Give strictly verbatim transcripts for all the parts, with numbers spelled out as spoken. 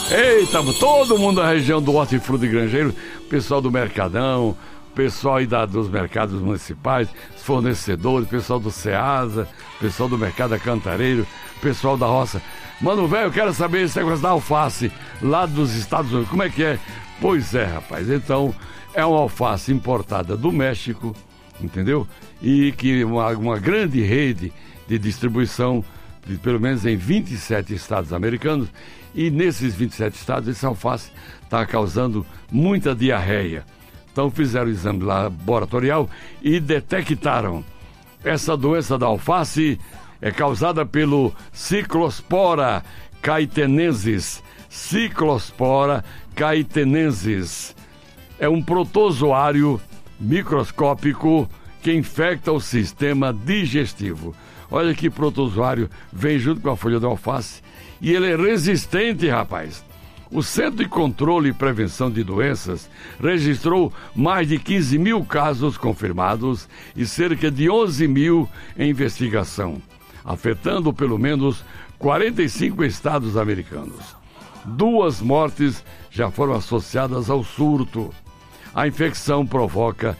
Eita, todo mundo da região do Hortifruti Grangeiro, pessoal do Mercadão, pessoal aí da, dos mercados municipais, fornecedores, pessoal do Ceasa, pessoal do Mercado Cantareiro, pessoal da roça. Mano, velho, eu quero saber esse negócio da alface lá dos Estados Unidos, como é que é? Pois é, rapaz, então é uma alface importada do México, entendeu? E que uma, uma grande rede de distribuição, de, pelo menos em vinte e sete estados americanos, e nesses vinte e sete estados, esse alface está causando muita diarreia. Então fizeram o exame laboratorial e detectaram essa doença da alface é causada pelo Cyclospora caetenensis. Cyclospora caetenensis é um protozoário microscópico que infecta o sistema digestivo. Olha que protozoário vem junto com a folha da alface e ele é resistente, rapaz. O Centro de Controle e Prevenção de Doenças registrou mais de quinze mil casos confirmados e cerca de onze mil em investigação, afetando pelo menos quarenta e cinco estados americanos. Duas mortes já foram associadas ao surto. A infecção provoca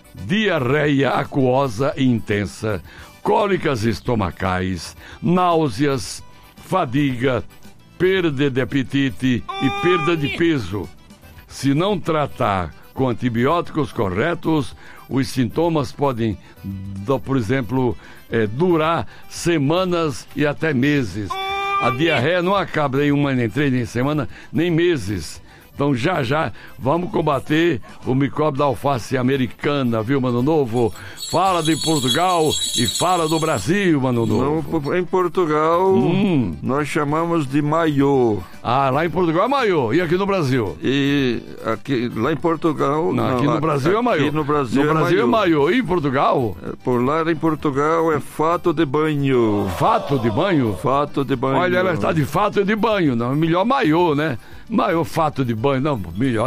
diarreia aquosa e intensa, cólicas estomacais, náuseas, fadiga, perda de apetite e perda de peso. Se não tratar com antibióticos corretos, os sintomas podem, por exemplo, é, durar semanas e até meses. A diarreia não acaba nem uma, nem três, nem semana, nem meses. Então já já vamos combater o micróbio da alface americana, viu, Mano Novo? Fala de Portugal e fala do Brasil, Mano Novo. Não, em Portugal hum. nós chamamos de maiô. Ah, lá em Portugal é maiô. E aqui no Brasil? E aqui, lá em Portugal... Não, aqui não, no Brasil aqui é maiô. Aqui no Brasil, no é, Brasil maiô. é maiô. E em Portugal? Por lá em Portugal é fato de banho. Fato de banho? Fato de banho. Olha, ela está de fato de banho, não. Melhor maiô, né? Maiô, fato de banho, não, melhor.